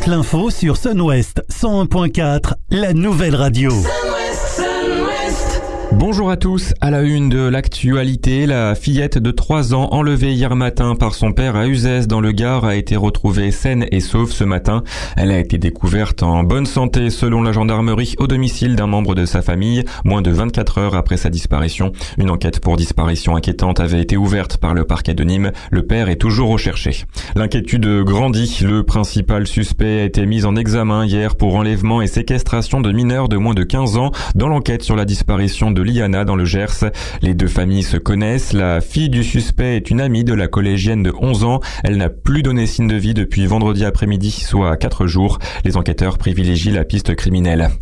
l'info sur Sun-Ouest 101.4, la nouvelle radio. Bonjour à tous, à la une de l'actualité, la fillette de 3 ans enlevée hier matin par son père à Uzès dans le Gard a été retrouvée saine et sauve ce matin. Elle a été découverte en bonne santé selon la gendarmerie au domicile d'un membre de sa famille, moins de 24 heures après sa disparition. Une enquête pour disparition inquiétante avait été ouverte par le parquet de Nîmes. Le père est toujours recherché. L'inquiétude grandit. Le principal suspect a été mis en examen hier pour enlèvement et séquestration de mineurs de moins de 15 ans dans l'enquête sur la disparition de Liana dans le Gers. Les deux familles se connaissent. La fille du suspect est une amie de la collégienne de 11 ans. Elle n'a plus donné signe de vie depuis vendredi après-midi, soit 4 jours. Les enquêteurs privilégient la piste criminelle.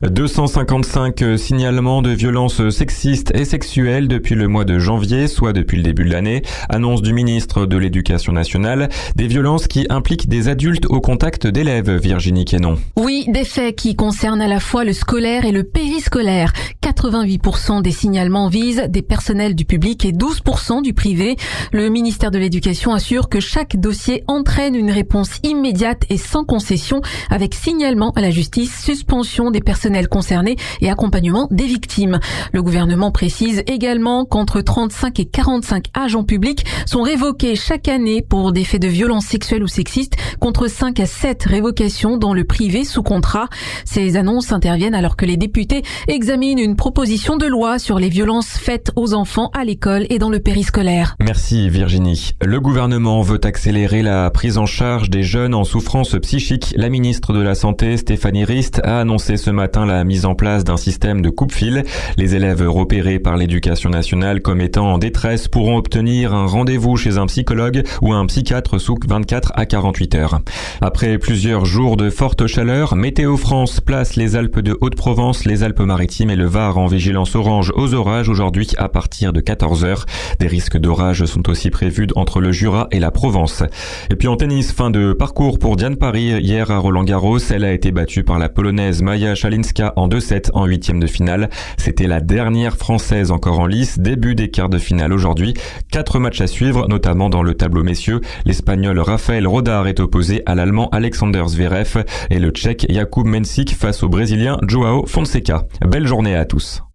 255 signalements de violences sexistes et sexuelles depuis le mois de janvier, soit depuis le début de l'année. Annonce du ministre de l'Éducation nationale. Des violences qui impliquent des adultes au contact d'élèves, Virginie Quénon. Oui, des faits qui concernent à la fois le scolaire et le périscolaire. 88% des signalements visent des personnels du public et 12% du privé. Le ministère de l'Éducation assure que chaque dossier entraîne une réponse immédiate et sans concession, avec signalement à la justice, suspension des personnels concernés et accompagnement des victimes. Le gouvernement précise également qu'entre 35 et 45 agents publics sont révoqués chaque année pour des faits de violence sexuelle ou sexiste, contre 5 à 7 révocations dans le privé sous contrat. Ces annonces interviennent alors que les députés examinent une proposition de loi sur les violences faites aux enfants à l'école et dans le périscolaire. Merci Virginie. Le gouvernement veut accélérer la prise en charge des jeunes en souffrance psychique. La ministre de la Santé, Stéphanie Rist, a annoncé ce matin la mise en place d'un système de coupe-fil. Les élèves repérés par l'Éducation nationale comme étant en détresse pourront obtenir un rendez-vous chez un psychologue ou un psychiatre sous 24 à 48 heures. Après plusieurs jours de forte chaleur, Météo France place les Alpes de Haute-Provence, les Alpes-Maritimes et le Var en vigilance orange aux orages aujourd'hui à partir de 14h. Des risques d'orage sont aussi prévus entre le Jura et la Provence. Et puis en tennis, fin de parcours pour Diane Paris hier à Roland-Garros. Elle a été battue par la Polonaise Maja Szalinska en 2-7 en 8e de finale. C'était la dernière Française encore en lice. Début des quarts de finale aujourd'hui. 4 matchs à suivre, notamment dans le tableau messieurs. L'Espagnol Rafael Rodar est opposé à l'Allemand Alexander Zverev et le Tchèque Jakub Mensik face au Brésilien Joao Fonseca. Belle journée à tous.